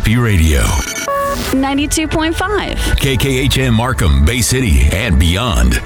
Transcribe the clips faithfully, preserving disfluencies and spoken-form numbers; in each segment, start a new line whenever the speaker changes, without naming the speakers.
Happy Radio.
ninety-two point five.
K K H M Markham, Bay City, and beyond.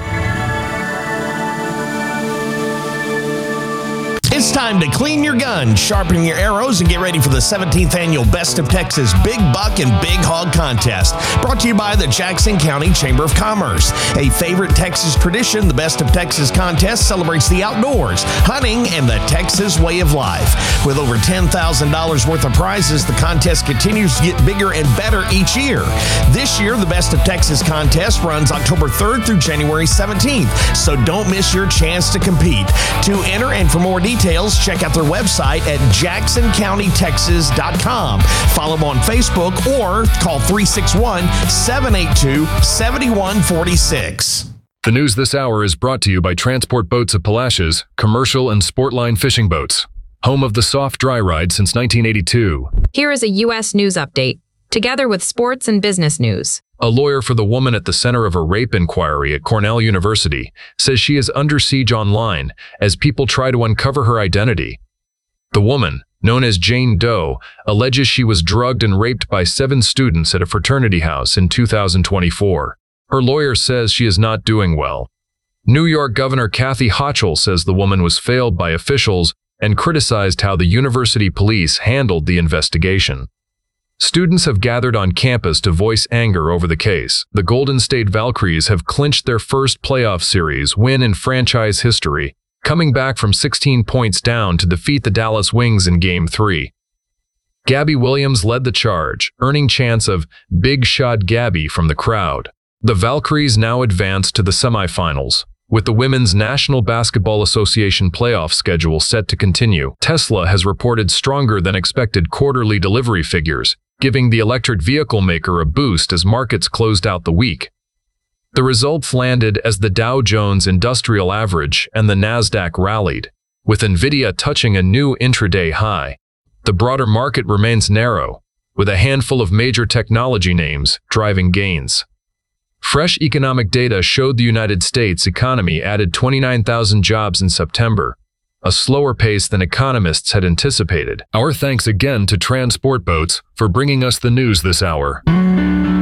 It's time to clean your gun, sharpen your arrows, and get ready for the seventeenth annual Best of Texas Big Buck and Big Hog Contest. Brought to you by the Jackson County Chamber of Commerce. A favorite Texas tradition, the Best of Texas Contest celebrates the outdoors, hunting, and the Texas way of life. With over ten thousand dollars worth of prizes, the contest continues to get bigger and better each year. This year, the Best of Texas Contest runs October third through January seventeenth, so don't miss your chance to compete. To enter and for more details, check out their website at jackson county texas dot com. Follow them on Facebook or call three six one, seven eight two, seven one four six.
The news this hour is brought to you by Transport Boats of Palacios, commercial and sportline fishing boats. Home of the soft dry ride since nineteen eighty-two.
Here is a U S news update, together with sports and business news.
A lawyer for the woman at the center of a rape inquiry at Cornell University says she is under siege online as people try to uncover her identity. The woman, known as Jane Doe, alleges she was drugged and raped by seven students at a fraternity house in two thousand twenty-four. Her lawyer says she is not doing well. New York Governor Kathy Hochul says the woman was failed by officials and criticized how the university police handled the investigation. Students have gathered on campus to voice anger over the case. The Golden State Valkyries have clinched their first playoff series win in franchise history, coming back from sixteen points down to defeat the Dallas Wings in Game three. Gabby Williams led the charge, earning chants of "Big Shot Gabby" from the crowd. The Valkyries now advance to the semifinals, with the Women's National Basketball Association playoff schedule set to continue. Tesla has reported stronger than expected quarterly delivery figures, giving the electric vehicle maker a boost as markets closed out the week. The results landed as the Dow Jones Industrial Average and the Nasdaq rallied, with Nvidia touching a new intraday high. The broader market remains narrow, with a handful of major technology names driving gains. Fresh economic data showed the United States economy added twenty-nine thousand jobs in September, a slower pace than economists had anticipated. Our thanks again to Transport Boats for bringing us the news this hour.